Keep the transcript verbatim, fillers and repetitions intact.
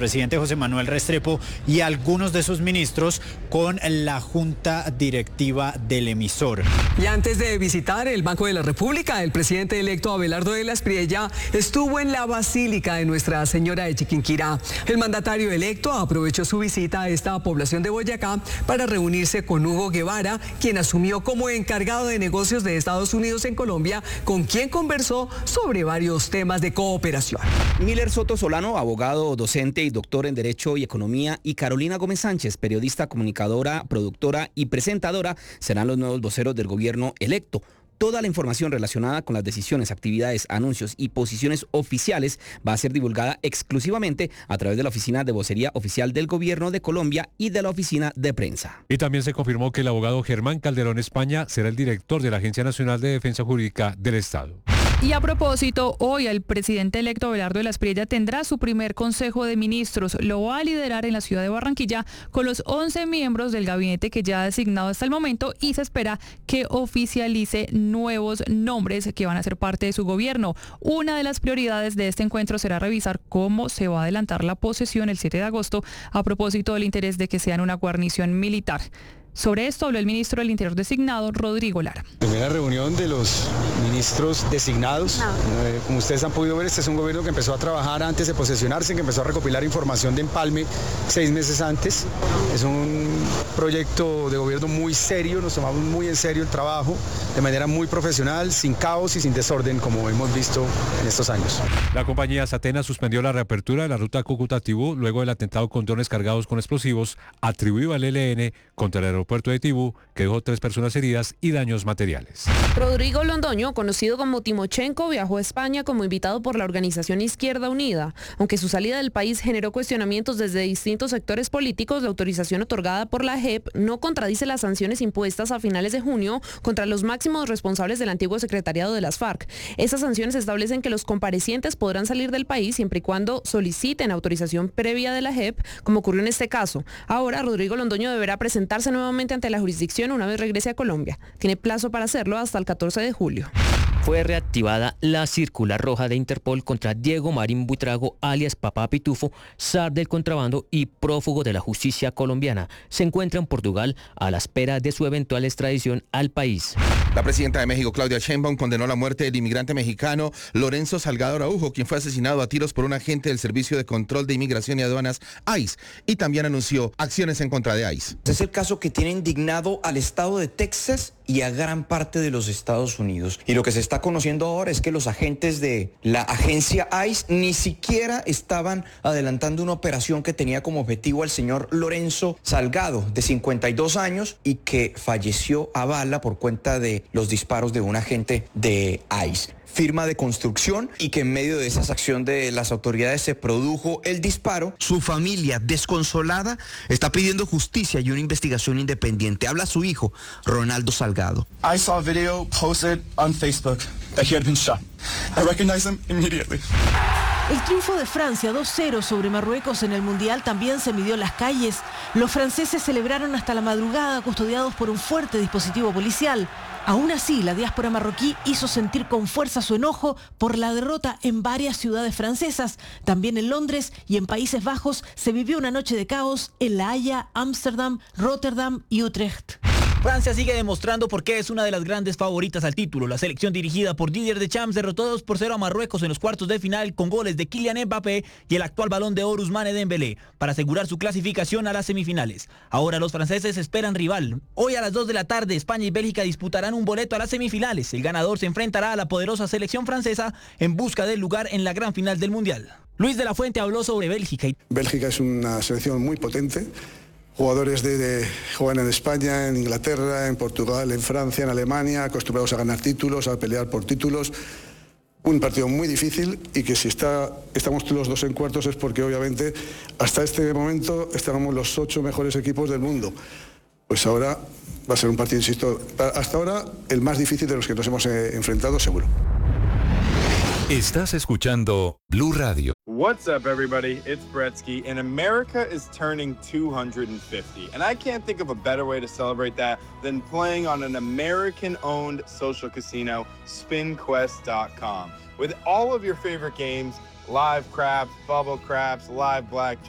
presidente José Manuel Restrepo y algunos de sus ministros con la junta directiva del emisor. Y antes de visitar el Banco de la República, el presidente electo Abelardo de la Espriella estuvo en la Basílica de Nuestra Señora de Chiquinquirá. El mandatario electo aprovechó su visita a esta población de Boyacá para reunirse con Hugo Guevara, quien asumió como encargado de negocios de Estados Unidos en Colombia, con quien conversó sobre varios temas de cooperación. Miller Soto Solano, abogado, docente y doctor en Derecho y Economía, y Carolina Gómez Sánchez, periodista, comunicadora, productora y presentadora, serán los nuevos voceros del gobierno electo. Toda la información relacionada con las decisiones, actividades, anuncios y posiciones oficiales va a ser divulgada exclusivamente a través de la Oficina de Vocería Oficial del Gobierno de Colombia y de la Oficina de Prensa. Y también se confirmó que el abogado Germán Calderón España será el director de la Agencia Nacional de Defensa Jurídica del Estado. Y a propósito, hoy el presidente electo Abelardo de la Espriella tendrá su primer Consejo de Ministros. Lo va a liderar en la ciudad de Barranquilla con los once miembros del gabinete que ya ha designado hasta el momento, y se espera que oficialice nuevos nombres que van a ser parte de su gobierno. Una de las prioridades de este encuentro será revisar cómo se va a adelantar la posesión el siete de agosto a propósito del interés de que sean una guarnición militar. Sobre esto habló el ministro del Interior designado, Rodrigo Lara. Primera reunión de los ministros designados. No. Eh, como ustedes han podido ver, este es un gobierno que empezó a trabajar antes de posesionarse, que empezó a recopilar información de empalme seis meses antes. Es un proyecto de gobierno muy serio, nos tomamos muy en serio el trabajo, de manera muy profesional, sin caos y sin desorden, como hemos visto en estos años. La compañía Satena suspendió la reapertura de la ruta Cúcuta-Tibú luego del atentado con drones cargados con explosivos atribuido al E L N contra el aeropuerto de Tibú, que dejó tres personas heridas y daños materiales. Rodrigo Londoño, conocido como Timochenko, viajó a España como invitado por la organización Izquierda Unida. Aunque su salida del país generó cuestionamientos desde distintos sectores políticos, la autorización otorgada por la J E P no contradice las sanciones impuestas a finales de junio contra los máximos responsables del antiguo secretariado de las FARC. Esas sanciones establecen que los comparecientes podrán salir del país siempre y cuando soliciten autorización previa de la J E P, como ocurrió en este caso. Ahora, Rodrigo Londoño deberá presentarse nuevamente ante la jurisdicción una vez regrese a Colombia. Tiene plazo para hacerlo hasta el catorce de julio. Fue reactivada la circular roja de Interpol contra Diego Marín Buitrago, alias Papá Pitufo, zar del contrabando y prófugo de la justicia colombiana. Se encuentra en Portugal a la espera de su eventual extradición al país. La presidenta de México, Claudia Sheinbaum, condenó la muerte del inmigrante mexicano Lorenzo Salgado Araujo, quien fue asesinado a tiros por un agente del Servicio de Control de Inmigración y Aduanas, I C E, y también anunció acciones en contra de I C E. Es el caso que tiene indignado al estado de Texas y a gran parte de los Estados Unidos. Y lo que se está conociendo ahora es que los agentes de la agencia I C E ni siquiera estaban adelantando una operación que tenía como objetivo al señor Lorenzo Salgado, de cincuenta y dos años, y que falleció a bala por cuenta de los disparos de un agente de I C E. Firma de construcción, y que en medio de esa acción de las autoridades se produjo el disparo. Su familia, desconsolada, está pidiendo justicia y una investigación independiente. Habla su hijo, Ronaldo Salgado. I saw a video posted on Facebook that he had been shot. I recognized him immediately. El triunfo de Francia dos cero sobre Marruecos en el Mundial también se midió en las calles. Los franceses celebraron hasta la madrugada, custodiados por un fuerte dispositivo policial. Aún así, la diáspora marroquí hizo sentir con fuerza su enojo por la derrota en varias ciudades francesas. También en Londres y en Países Bajos se vivió una noche de caos en La Haya, Ámsterdam, Rotterdam y Utrecht. Francia sigue demostrando por qué es una de las grandes favoritas al título. La selección dirigida por Didier Deschamps derrotó dos por cero a Marruecos en los cuartos de final con goles de Kylian Mbappé y el actual Balón de Oro Ousmane Dembélé para asegurar su clasificación a las semifinales. Ahora los franceses esperan rival. Hoy a las dos de la tarde España y Bélgica disputarán un boleto a las semifinales. El ganador se enfrentará a la poderosa selección francesa en busca del lugar en la gran final del Mundial. Luis de la Fuente habló sobre Bélgica. Bélgica es una selección muy potente. Jugadores de, de, juegan en España, en Inglaterra, en Portugal, en Francia, en Alemania, acostumbrados a ganar títulos, a pelear por títulos. Un partido muy difícil, y que si está, estamos los dos en cuartos es porque obviamente hasta este momento estábamos los ocho mejores equipos del mundo. Pues ahora va a ser un partido, insisto, hasta ahora el más difícil de los que nos hemos eh, enfrentado, seguro. Estás escuchando Blue Radio. What's up, everybody? It's Bretsky, and America is turning two hundred fifty. And I can't think of a better way to celebrate that than playing on an American-owned social casino, spin quest dot com. With all of your favorite games, live craps, bubble craps, live blackjack,